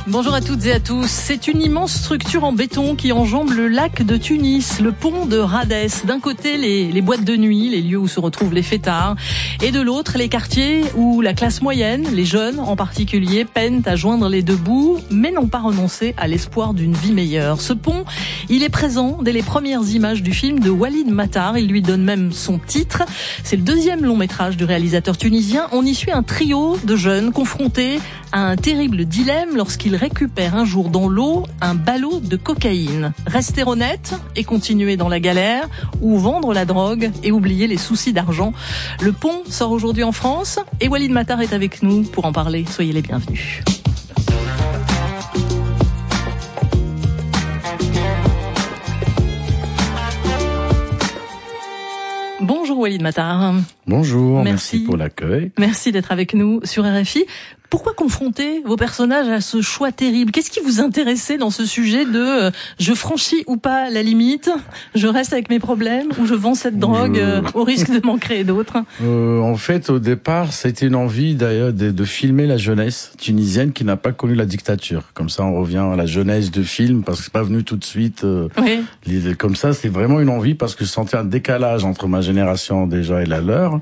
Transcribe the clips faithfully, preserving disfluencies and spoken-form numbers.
Bonjour à toutes et à tous. C'est une immense structure en béton qui enjambe le lac de Tunis, le pont de Rhadès. D'un côté, les, les boîtes de nuit, les lieux où se retrouvent les fêtards, et de l'autre, les quartiers où la classe moyenne, les jeunes en particulier, peinent à joindre les deux bouts, mais n'ont pas renoncé à l'espoir d'une vie meilleure. Ce pont, il est présent dès les premières images du film de Walid Matar. Il lui donne même son titre. C'est le deuxième long métrage du réalisateur tunisien. On y suit un trio de jeunes confrontés à un terrible dilemme lorsqu'ils récupèrent un jour dans l'eau un ballot de cocaïne. Rester honnête et continuer dans la galère, ou vendre la drogue et oublier les soucis d'argent. Le pont sort aujourd'hui en France et Walid Matar est avec nous pour en parler. Soyez les bienvenus. Bonjour Walid Matar. Bonjour, merci, merci pour l'accueil. Merci d'être avec nous sur R F I. Pourquoi confronter vos personnages à ce choix terrible ? Qu'est-ce qui vous intéressait dans ce sujet de euh, je franchis ou pas la limite, je reste avec mes problèmes ou je vends cette drogue euh, au risque de m'en créer d'autres ? euh, En fait, au départ, c'était une envie d'ailleurs de, de filmer la jeunesse tunisienne qui n'a pas connu la dictature. Comme ça, on revient à la jeunesse de film parce que c'est pas venu tout de suite. Euh, oui. les, comme ça, c'est vraiment une envie parce que je sentais un décalage entre ma génération déjà et la leur.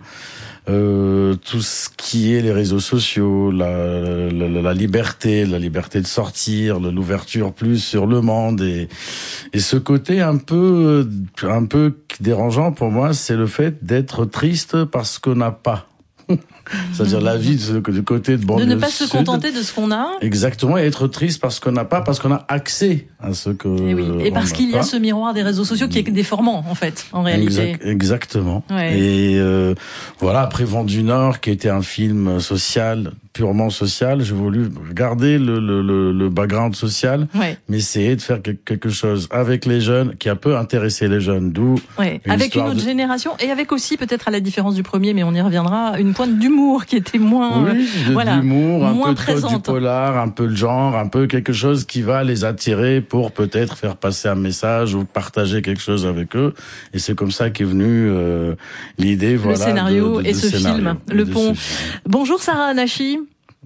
Euh, tout ce qui est les réseaux sociaux, la, la, la liberté, la liberté de sortir, l'ouverture plus sur le monde et, et ce côté un peu, un peu dérangeant pour moi, c'est le fait d'être triste parce qu'on n'a pas. C'est-à-dire la vie du côté de banlieue de ne pas sud, se contenter de ce qu'on a. Exactement, et être triste parce qu'on n'a pas, parce qu'on a accès à ce que. Et, oui. et parce qu'il y a ce miroir des réseaux sociaux qui est déformant en fait, en réalité. Exact, exactement. Ouais. Et euh, voilà, après Vent du Nord, qui était un film social, purement social, j'ai voulu garder le, le, le, le background social, ouais. mais essayer de faire quelque chose avec les jeunes qui a peu intéressé les jeunes. D'où ouais. une avec une autre de... génération et avec aussi peut-être à la différence du premier, mais on y reviendra, une pointe d'humour qui était moins, oui, de, voilà, d'humour, un moins peu présente. de du polar, un peu le genre, un peu quelque chose qui va les attirer pour peut-être faire passer un message ou partager quelque chose avec eux. Et c'est comme ça qu'est venue euh, l'idée, voilà, le scénario de, de, et de ce scénario, film, Le Pont. Bonjour Sarah Anachi.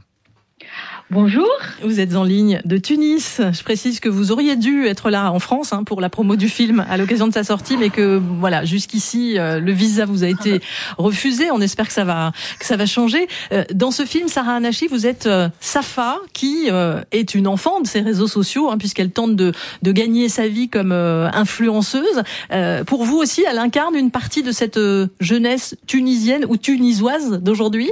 Bonjour. Vous êtes en ligne de Tunis. Je précise que vous auriez dû être là en France hein, pour la promo du film à l'occasion de sa sortie, mais que voilà, jusqu'ici euh, le visa vous a été refusé. On espère que ça va que ça va changer. Euh, dans ce film, Sarah Anachi, vous êtes euh, Safa, qui euh, est une enfant de ces réseaux sociaux, hein, puisqu'elle tente de de gagner sa vie comme euh, influenceuse. Euh, pour vous aussi, elle incarne une partie de cette euh, jeunesse tunisienne ou tunisoise d'aujourd'hui.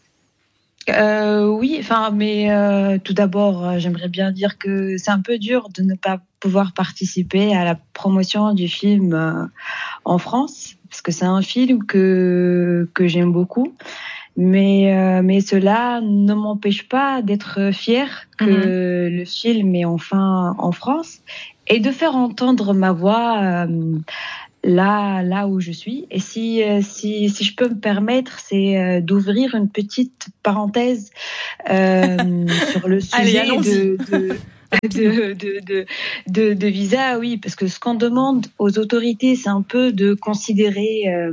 Euh, oui, enfin, mais euh, tout d'abord, euh, j'aimerais bien dire que c'est un peu dur de ne pas pouvoir participer à la promotion du film euh, en France, parce que c'est un film que que j'aime beaucoup. Mais euh, mais cela ne m'empêche pas d'être fière que mmh. le film est enfin en France et de faire entendre ma voix. Euh, là là où je suis. Et si si si je peux me permettre, c'est d'ouvrir une petite parenthèse euh, sur le sujet Allez, de, de De, de, de, de, de visa, oui, parce que ce qu'on demande aux autorités, c'est un peu de considérer euh,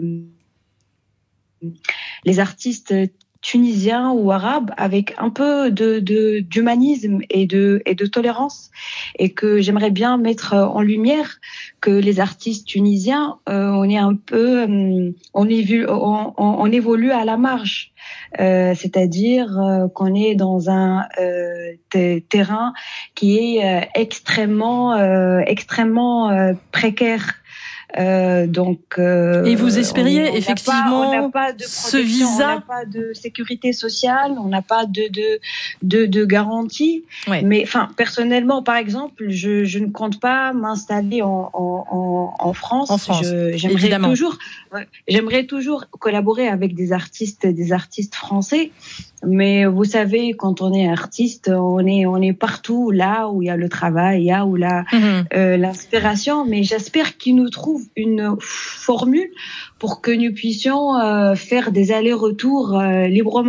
les artistes tunisiens ou arabes avec un peu de, de d'humanisme et de et de tolérance, et que j'aimerais bien mettre en lumière que les artistes tunisiens, euh, on est un peu, euh, on, évolue, on, on évolue à la marge, euh, c'est-à-dire euh, qu'on est dans un euh, t- terrain qui est euh, extrêmement, euh, extrêmement euh, précaire. Euh, donc, euh, et vous espériez on, on effectivement n'a pas, on n'a pas de ce visa, on n'a pas de sécurité sociale, on n'a pas de de de, de garantie. Ouais. Mais enfin, personnellement, par exemple, je, je ne compte pas m'installer en en en France. En France, je, j'aimerais évidemment. toujours, ouais, j'aimerais toujours collaborer avec des artistes, des artistes français. Mais vous savez, quand on est artiste, on est on est partout, là où il y a le travail, là où la mm-hmm. euh, l'inspiration. Mais j'espère qu'ils nous trouvent une formule pour que nous puissions euh, faire des allers-retours euh, librement.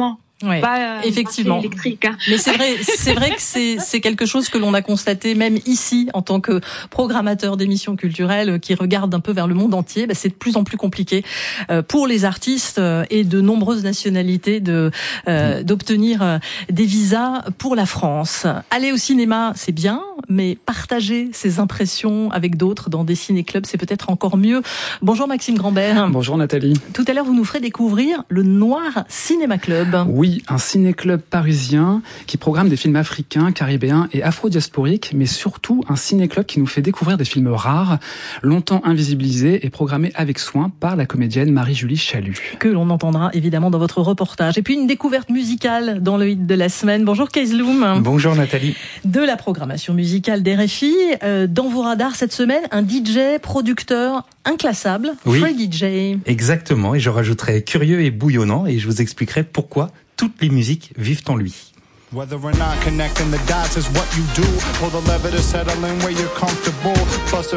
Ouais, pas effectivement. électrique. Hein. Mais c'est vrai, c'est vrai que c'est c'est quelque chose que l'on a constaté même ici en tant que programmateur d'émissions culturelles qui regarde un peu vers le monde entier. Bah, c'est de plus en plus compliqué pour les artistes et de nombreuses nationalités de euh, d'obtenir des visas pour la France. Aller au cinéma, c'est bien, mais partager ses impressions avec d'autres dans des ciné-clubs, c'est peut-être encore mieux. Bonjour Maxime Grambert. Bonjour Nathalie. Tout à l'heure, vous nous ferez découvrir le Noir Cinéma Club. Oui, un ciné-club parisien qui programme des films africains, caribéens et afro-diasporiques, mais surtout un ciné-club qui nous fait découvrir des films rares, longtemps invisibilisés et programmés avec soin par la comédienne Marie-Julie Chalut. Que l'on entendra évidemment dans votre reportage. Et puis une découverte musicale dans le hit de la semaine. Bonjour Kaisloum. Bonjour Nathalie. De la programmation musicale d'R F I, euh, dans vos radars cette semaine, un D J, producteur inclassable, oui, Free D J. Exactement, et je rajouterai curieux et bouillonnant, et je vous expliquerai pourquoi toutes les musiques vivent en lui. Whether or not connecting the dots is what you do. Pull the lever to settle in where you're comfortable. Plus